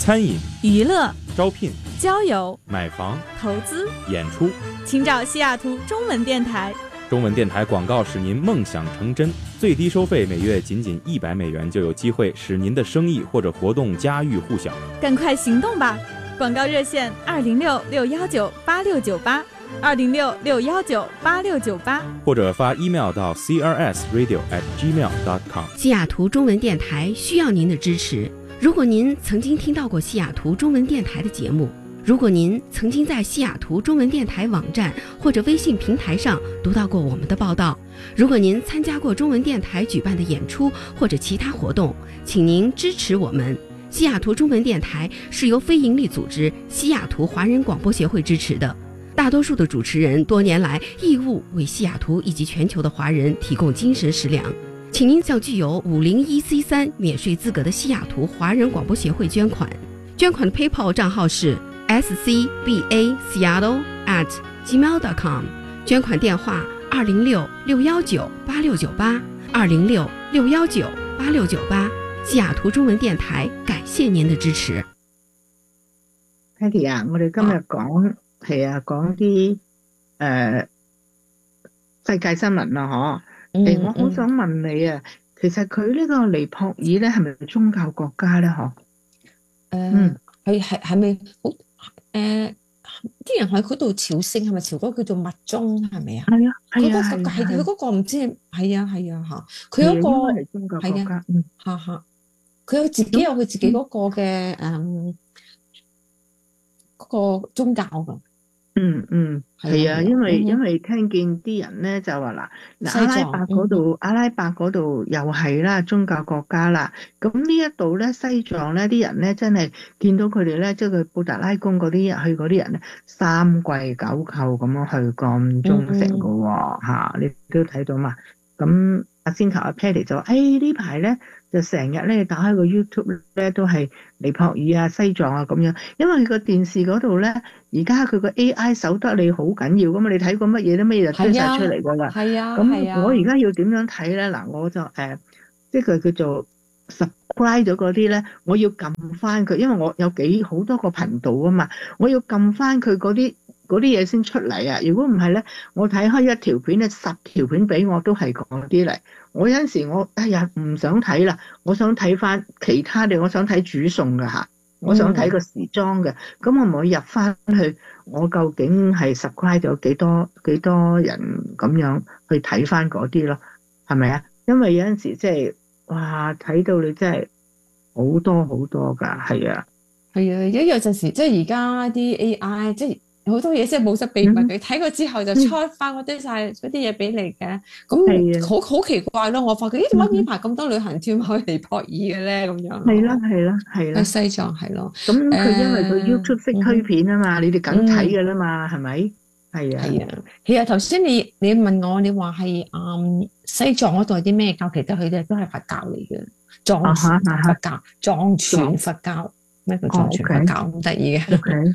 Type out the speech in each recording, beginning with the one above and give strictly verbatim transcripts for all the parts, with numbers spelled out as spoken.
餐饮、 娱乐、 招聘、 交友、 买房、 投资、 演出， 请找西雅图中文电台。 中文电台广告使您梦想成真，最低收费每月仅仅一百美元，就有机会使您的生意或者活动家喻户晓。 赶快行动吧！广告热线二零六六幺九八六九八，二零六六幺九八六九八， 或者发 email 到 c r s radio at gmail dot com。 西雅图中文电台需要您的支持。如果您曾经听到过西雅图中文电台的节目，如果您曾经在西雅图中文电台网站或者微信平台上读到过我们的报道，如果您参加过中文电台举办的演出或者其他活动，请您支持我们。西雅图中文电台是由非营利组织西雅图华人广播协会支持的，大多数的主持人多年来义务为西雅图以及全球的华人提供精神食粮。请您向具有五零一 C 三 免税资格的西雅图华人广播协会捐款，捐款的 PayPal 账号是 s c b a seattle at gmail dot com， 捐款电话二零六六幺九八六九八，二零六六幺九八六九八。西雅圖中文電台感謝您的支持。 Patty 啊，我哋今日講係啊講啲誒世界新聞啦，嗬。誒，我好想問你啊，其實佢呢個尼泊爾咧係咪宗教國家咧？嗬？ 誒，係係係咪好誒？啲人喺嗰度朝聖係咪朝嗰個叫做密宗係咪啊？ 係啊，係啊， 係係佢嗰個唔知係啊係啊嚇，佢有一個係宗教國家，嗯嚇嚇。佢有自己有佢自己嗰個嘅誒嗰個宗教㗎。 嗯嗯，係啊，因為因為聽見啲人咧就話嗱嗱阿拉伯嗰度阿拉伯嗰度又係啦宗教國家啦，咁呢一度咧西藏咧啲人咧真係見到佢哋咧，即係佢布達拉宮嗰啲人去嗰啲人咧三跪九叩咁樣去咁忠誠㗎喎嚇，你都睇到嘛？咁阿先頭阿 Patty 就話：誒呢排咧就成日咧打開個 YouTube 咧都係尼泊爾啊、西藏啊咁樣，因為佢個電視嗰度咧，而家佢個 A I 搜得你好緊要噶嘛，你睇過乜嘢都乜嘢就推晒出嚟噶啦。 係啊， 咁我而家要點樣睇咧？嗱，我就誒、呃，即係佢叫做 subscribe 咗嗰啲咧，我要撳翻佢，因為我有幾好多個頻道啊嘛，我要撳翻佢嗰啲。嗰啲嘢先出嚟啊！如果唔係咧，我睇開一條片咧，十條片俾我都係嗰啲嚟。我有陣時我哎呀唔想睇啦，我想睇翻其他嘅，我想睇煮餸嘅嚇，我想睇個時裝嘅。咁、嗯、我唔可以入翻去，我究竟係 subscribe 咗幾多幾多人咁樣去睇翻嗰啲咯？係咪啊？因為有陣時即係哇睇到你真係好多好多㗎，係啊， 係啊，一有陣時即係而家啲 A I 即係。好多嘢即係冇得秘密，佢睇過之後就出翻嗰啲晒嗰啲嘢俾你嘅，咁好好奇怪咯！我發覺咦點解呢排咁多旅行團去尼泊爾嘅咧？咁樣係啦係啦係啦， 去西藏係咯。 咁佢因為佢 YouTube 識推片啊嘛，你哋梗睇㗎啦嘛，係咪？係啊係啊，其實頭先你你問我，你話係嗯西藏嗰度啲咩教？其實佢哋都係佛教嚟嘅，藏傳佛教，藏傳佛教咩叫藏傳佛教咁得意嘅？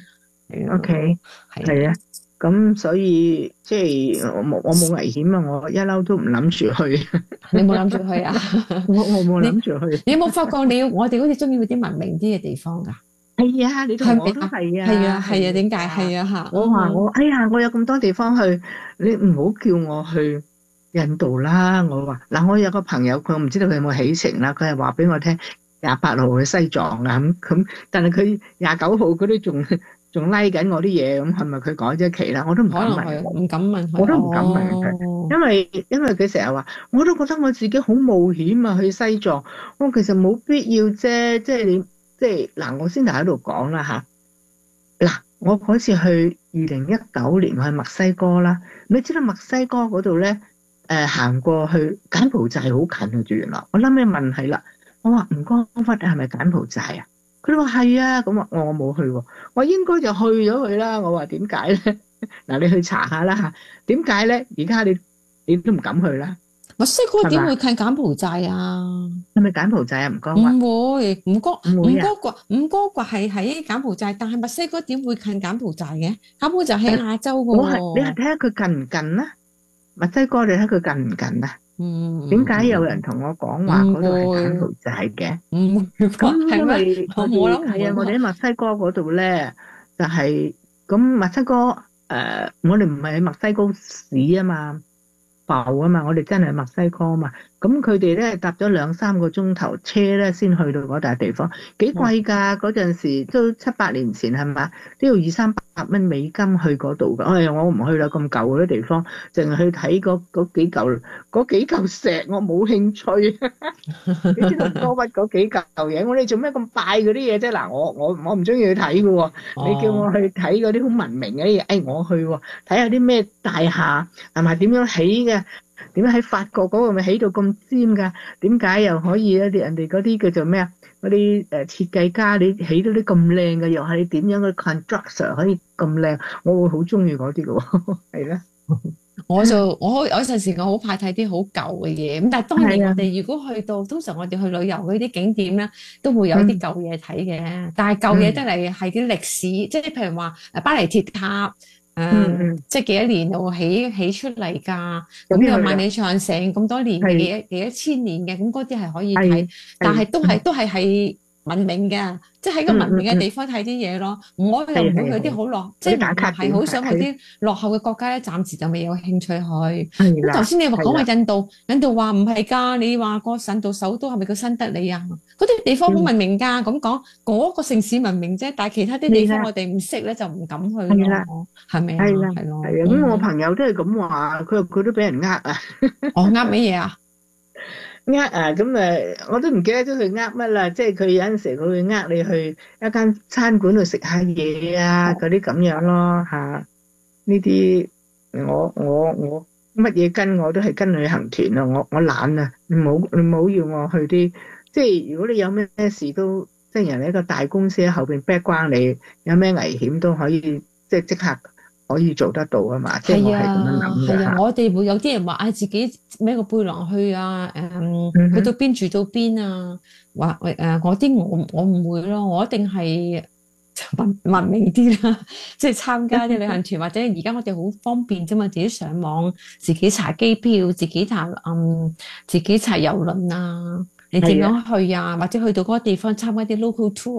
O K， 係啊，咁所以即係我冇我冇危險啊！我一嬲都唔諗住去。 你冇諗住去啊？ 我我冇諗住去。 你有冇發覺你我哋好似中意嗰啲文明啲嘅地方㗎？ 係啊，你同我都係啊。 係啊係啊，點解係啊嚇？ 我話我哎呀，我有咁多地方去，你唔好叫我去印度啦！我話嗱，我有個朋友，佢唔知道佢有冇起程啦，佢係話俾我聽廿八號去西藏啊咁咁，但係佢廿九號佢都仲。仲拉緊我啲嘢，咁係咪佢改咗期啦？我都唔敢問， 唔敢問， 我都唔敢問佢、哦，因為因為佢成日話，我都覺得我自己好冒險啊，去西藏，我其實冇必要啫，即係你即係嗱，我先頭喺度講啦吓，嗱，我嗰次去二零一九年去墨西哥啦，你知道墨西哥嗰度咧，誒、呃、行過去柬埔寨好近啊，住原來，我諗起問係啦，我話吳哥窟係咪柬埔寨啊？佢哋話係啊，咁我我冇去喎，我應該就去咗佢啦。我話點解咧？嗱，你去查下啦嚇，點解咧？而家你你都唔敢去啦。 墨西哥點會近柬埔寨啊？ 係咪柬埔寨啊？吳哥窟唔會，吳哥吳哥窟吳哥窟係喺柬埔寨，但係墨西哥點會近柬埔寨嘅？柬埔寨喺亞洲嘅喎。 我係你係睇下佢近唔近啦？墨西哥你睇佢近唔近啊？ 嗯， 點解有人同我講話嗰度係柬埔寨嘅？ 唔會咁因為我冇諗係啊，我哋喺墨西哥嗰度咧，就係咁墨西哥誒、呃，我哋唔係喺墨西哥市啊嘛，埠啊嘛，我哋真係墨西哥啊嘛。咁佢哋咧搭咗兩三個鐘頭車咧，先去到嗰笪地方，幾貴㗎！嗰陣時都七八年前係嘛，都要二三百蚊美金去嗰度㗎。哎呀，我唔去啦，咁舊嗰啲地方，淨係去睇嗰嗰幾嚿嗰幾嚿石，我冇興趣。你知道多屈嗰幾嚿嘢，我哋做咩咁拜嗰啲嘢啫？嗱，我我我唔中意去睇㗎喎。你叫我去睇嗰啲好文明嘅嘢，哎，我去喎，睇下啲咩大廈係咪點樣起嘅？點解喺法國嗰個咪起到咁尖㗎？點解又可以咧？啲人哋嗰啲叫做咩啊？嗰啲誒設計家，你起到啲咁靚嘅，又係點樣嘅 construction 可以咁靚？我會好中意嗰啲嘅喎，係咧。 我就我有陣時我好怕睇啲好舊嘅嘢，咁但係當然我哋如果去到，通常我哋去旅遊嗰啲景點咧，都會有啲舊嘢睇嘅。嗯、但係舊嘢得嚟係啲歷史，即係譬如話巴黎鐵塔。誒、嗯嗯，即係幾多年度起起出嚟㗎？咁又萬里長城咁多年嘅幾幾多千年嘅，咁嗰啲係可以睇，但係都係、嗯、都係係文明嘅，即係喺個文明嘅地方睇啲嘢咯。我又唔會去啲好落，即係唔係好想去啲落後嘅國家咧。暫時就未有興趣去。咁頭先你話講話印度，印度話唔係㗎，你話個印度首都係咪叫新德里啊？嗰啲地方好文明㗎，咁講嗰個城市文明啫，但係其他啲地方我哋唔識咧，就唔敢去咯。係咪啊？係啦，係咯。係啊， 咁我朋友都係咁話，佢佢都俾人呃啊。 我呃乜嘢啊？ 呃啊，咁誒，我都唔記得咗佢呃乜啦。即係佢有陣時佢會呃你去一間餐館度食下嘢啊，嗰啲咁樣咯嚇。呢啲我我我乜嘢跟我都係跟旅行團啊，我我懶啊，你唔好你唔好要我去啲。即係如果你有咩事都，即係人哋一個大公司喺後邊 background 你，有咩危險都可以即係即刻可以做得到啊嘛。即係我係咁樣諗嘅。係啊， 我哋會有啲人話啊，自己孭個背囊去啊，誒、嗯，去到邊住到邊啊，話誒嗰啲我我唔會咯，我一定係文文明啲啦，即係參加啲旅行團或者而家我哋好方便啫嘛，自己上網，自己查機票，自己查嗯，自己查郵輪啊。你點樣去啊？或者去到嗰個地方參加啲 local tour。